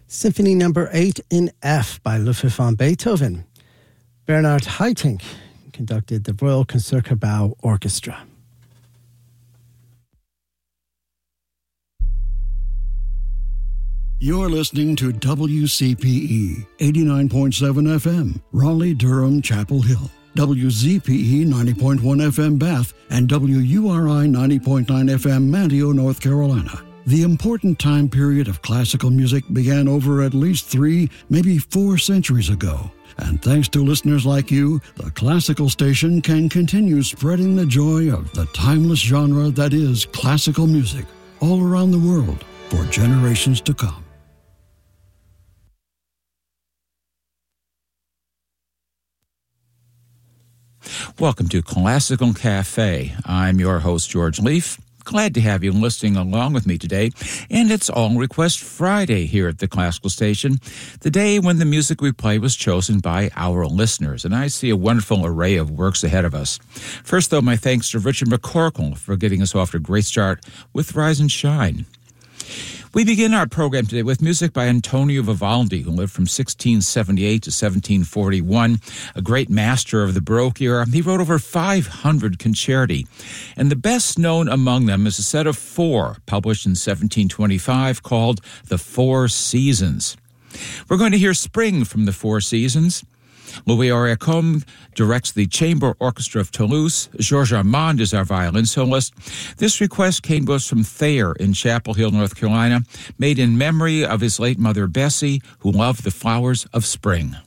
Symphony Number 8 in F by Ludwig van Beethoven. Bernard Haitink conducted the Royal Concertgebouw Orchestra. You're listening to WCPE 89.7 FM, Raleigh, Durham, Chapel Hill. WZPE 90.1 FM Bath and WURI 90.9 FM Manteo, North Carolina. The important time period of classical music began over at least 3, maybe 4 centuries ago. And thanks to listeners like you, the classical station can continue spreading the joy of the timeless genre that is classical music all around the world for generations to come. Welcome to Classical Cafe. I'm your host, George Leaf. Glad to have you listening along with me today. And it's All Request Friday here at the Classical Station, the day when the music we play was chosen by our listeners. And I see a wonderful array of works ahead of us. First, though, my thanks to Richard McCorkle for getting us off to a great start with Rise and Shine. We begin our program today with music by Antonio Vivaldi, who lived from 1678 to 1741, a great master of the Baroque era. He wrote over 500 concerti, and the best known among them is a set of 4, published in 1725, called The Four Seasons. We're going to hear Spring from The Four Seasons. Louis Oriacom directs the Chamber Orchestra of Toulouse. Georges Armand is our violin soloist. This request came to us from Thayer in Chapel Hill, North Carolina, made in memory of his late mother, Bessie, who loved the flowers of spring.